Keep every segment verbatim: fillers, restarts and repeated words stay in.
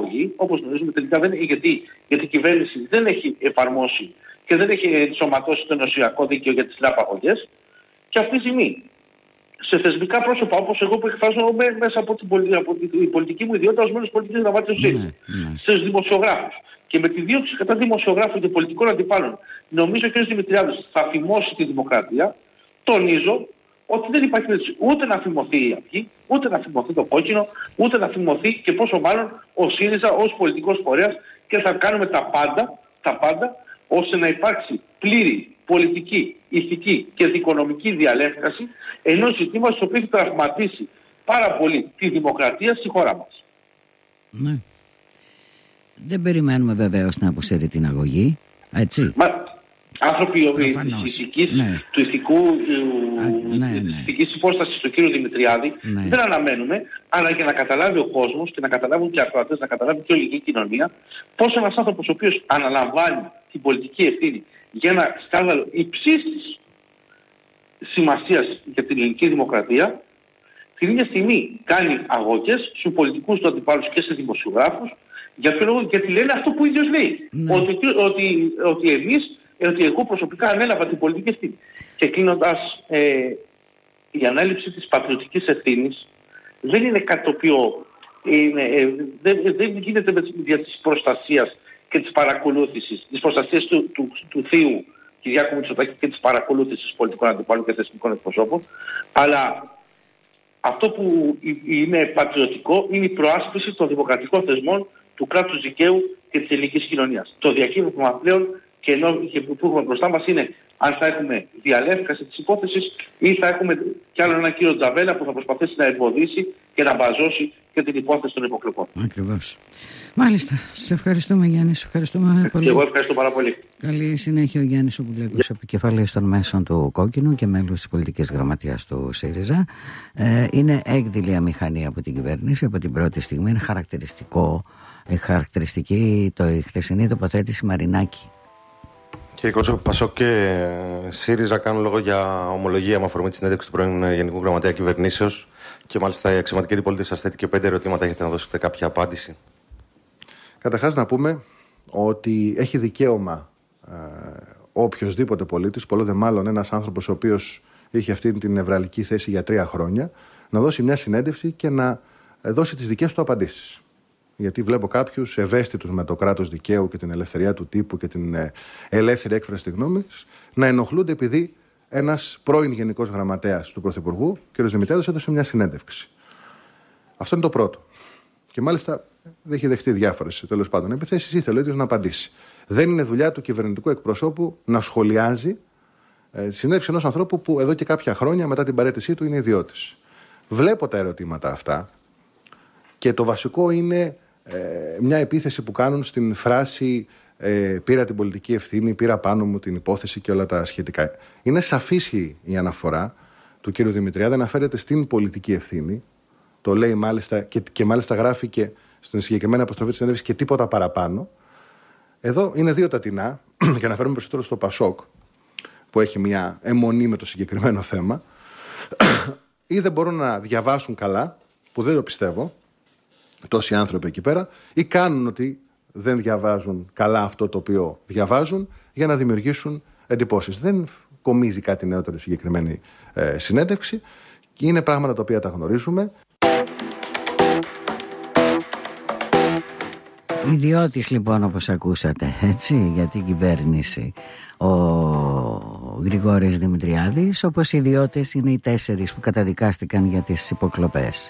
αγωγή, όπως γνωρίζουμε τελικά δεν, γιατί, γιατί η κυβέρνηση δεν έχει εφαρμόσει και δεν έχει ενσωματώσει το ενωσιακό δίκαιο για τις τραπαγωγές. Και αυτή τη στιγμή, σε θεσμικά πρόσωπα όπως εγώ που εκφράζομαι μέσα από την, πολι... από την πολιτική μου ιδιότητα ως μέλος πολιτικής γραμματείας του ΣΥΡΙΖΑ, στους δημοσιογράφους και με τη δίωξη κατά δημοσιογράφων και πολιτικών αντιπάλων, νομίζω ο κ. Δημητριάδης θα φημώσει τη δημοκρατία. Τονίζω ότι δεν υπάρχει περίπτωση ούτε να φημωθεί η Αυγή, ούτε να φημωθεί το κόκκινο, ούτε να φημωθεί και πόσο μάλλον ο ΣΥΡΙΖΑ ως πολιτικός φορέας, και θα κάνουμε τα πάντα, τα πάντα ώστε να υπάρξει πλήρη πολιτική, ηθική και δικονομική διαλεύκαση ενός ζητήματος το οποίο έχει τραυματίσει πάρα πολύ τη δημοκρατία στη χώρα μας. Ναι. Δεν περιμένουμε βεβαίως να αποσύρει την αγωγή, έτσι. Μα, άνθρωποι της ηθικής, ναι. του ηθικού, Α, ναι, ναι. της ηθικής υπόστασης του κ. Δημητριάδη, ναι. δεν αναμένουμε, αλλά για να καταλάβει ο κόσμος και να καταλάβουν και οι ακροατές, να καταλάβει και η ελληνική κοινωνία, πώς ένας άνθρωπος ο οποίος αναλαμβάνει την πολιτική ευθύνη για ένα σκάνδαλο υψίστης σημασίας για την ελληνική δημοκρατία, την ίδια στιγμή κάνει αγωγές στους πολιτικούς του αντιπάλους και σε δημοσιογράφους, για ποιο λόγο? Γιατί λένε αυτό που ο ίδιος λέει. Ναι. Ότι, ότι, ότι εμείς, ότι εγώ προσωπικά ανέλαβα την πολιτική ευθύνη. Και κλείνοντας, ε, η ανάληψη της πατριωτικής ευθύνης δεν είναι κάτι το οποίο είναι, ε, δεν, δεν γίνεται με δια της προστασίας και της παρακολούθησης, της προστασίας του, του, του θείου Κυριάκου Μητσοτάκη και της παρακολούθησης πολιτικών αντιπάλων και θεσμικών εκπροσώπων, αλλά αυτό που είναι πατριωτικό είναι η προάσπιση των δημοκρατικών θεσμών, του κράτους δικαίου και της ελληνικής κοινωνίας. Το διακύβευμα πλέον και ενώ που έχουμε μπροστά μας είναι αν θα έχουμε διαλεύκαση της υπόθεσης ή θα έχουμε κι άλλο έναν κύριο Τζαβέλα που θα προσπαθήσει να εμποδίσει και να μπαζώσει και την υπόθεση των υποκλοπών. Ακριβώς. Μάλιστα. Σας ευχαριστούμε, Γιάννη. Σας ευχαριστούμε πολύ. Και εγώ ευχαριστώ πάρα πολύ. Καλή συνέχεια. Ο Γιάννης Ομπουλέκος, επικεφαλής των μέσων του Κόκκινου και μέλος της πολιτικής γραμματείας του ΣΥΡΙΖΑ. Ε, είναι έκδηλη αμηχανή από την κυβέρνηση από την πρώτη στιγμή. Είναι χαρακτηριστικό, χαρακτηριστική το, η χθεσινή τοποθέτηση Μαρινάκη. Κύριε Κότσο, Πασόκ και ΣΥΡΙΖΑ κάνουν λόγο για ομολογία με αφορμή τη συνέντευξη του πρώην Γενικού Γραμματέα Κυβερνήσεως και μάλιστα η αξιωματική αντιπολίτευση σας θέτει και πέντε ερωτήματα. Έχετε να δώσετε κάποια απάντηση? Καταρχάς να πούμε ότι έχει δικαίωμα ε, οποιοσδήποτε πολίτης, πολλό δε μάλλον ένας άνθρωπος ο οποίος είχε αυτή την νευραλική θέση για τρία χρόνια, να δώσει μια συνέντευξη και να δώσει τις δικές του απαντήσεις. Γιατί βλέπω κάποιους ευαίσθητους με το κράτος δικαίου και την ελευθερία του τύπου και την ελεύθερη έκφραση της γνώμης να ενοχλούνται επειδή ένας πρώην Γενικός Γραμματέας του Πρωθυπουργού, κ. Δημητριάδης, έδωσε μια συνέντευξη. Αυτό είναι το πρώτο. Και μάλιστα δεν έχει δεχτεί διάφορες τέλος πάντων επιθέσεις, ήθελε ο ίδιος να απαντήσει. Δεν είναι δουλειά του κυβερνητικού εκπροσώπου να σχολιάζει ε, συνέντευξη ενός ανθρώπου που εδώ και κάποια χρόνια μετά την παραίτησή του είναι ιδιώτης. Βλέπω τα ερωτήματα αυτά και το βασικό είναι ε, μια επίθεση που κάνουν στην φράση ε, πήρα την πολιτική ευθύνη, πήρα πάνω μου την υπόθεση και όλα τα σχετικά. Είναι σαφής η αναφορά του κ. Δημητριάδη, αναφέρεται στην πολιτική ευθύνη. Το λέει μάλιστα και, και μάλιστα γράφει και στην συγκεκριμένη αποστροφή της συνέντευξης και τίποτα παραπάνω. Εδώ είναι δύο τα τεινά, για να φέρουμε περισσότερο στο Πασόκ, που έχει μια αιμονή με το συγκεκριμένο θέμα, ή δεν μπορούν να διαβάσουν καλά, που δεν το πιστεύω, τόσοι άνθρωποι εκεί πέρα, ή κάνουν ότι δεν διαβάζουν καλά αυτό το οποίο διαβάζουν για να δημιουργήσουν εντυπώσεις. Δεν κομίζει κάτι νεότερο συγκεκριμένη ε, συνέντευξη και είναι πράγματα τα οποία τα γνωρίζουμε. Ιδιώτης λοιπόν, όπως ακούσατε, έτσι, για την κυβέρνηση ο Γρηγόρης Δημητριάδης, όπως οι ιδιώτες είναι οι τέσσερις που καταδικάστηκαν για τις υποκλοπές.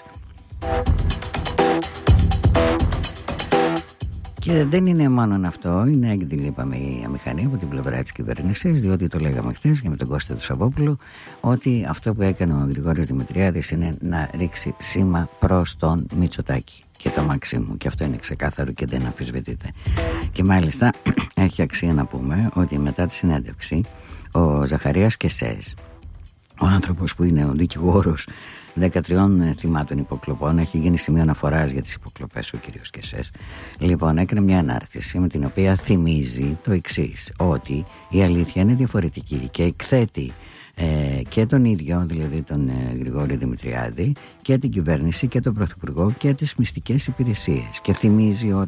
Και δεν είναι μόνο αυτό, είναι έκδηλη, είπαμε, η αμηχανία από την πλευρά της κυβέρνησης, διότι το λέγαμε χθες και με τον Κώστα του Σαββόπουλου, ότι αυτό που έκανε ο Γρηγόρης Δημητριάδης είναι να ρίξει σήμα προς τον Μητσοτάκη και το Μαξίμου, και αυτό είναι ξεκάθαρο και δεν αμφισβητείται. Και μάλιστα έχει αξία να πούμε ότι μετά τη συνέντευξη ο Ζαχαρίας Κεσές, ο άνθρωπος που είναι ο δικηγόρος δεκατριών θυμάτων υποκλοπών, έχει γίνει σημείο αναφοράς για τις υποκλοπές ο κύριος Κεσές, λοιπόν έκανε μια ανάρτηση με την οποία θυμίζει το εξής, ότι η αλήθεια είναι διαφορετική και εκθέτει Ε, και τον ίδιο, δηλαδή τον ε, Γρηγόρη Δημητριάδη, και την κυβέρνηση και τον Πρωθυπουργό και τις μυστικές υπηρεσίες, και θυμίζει ότι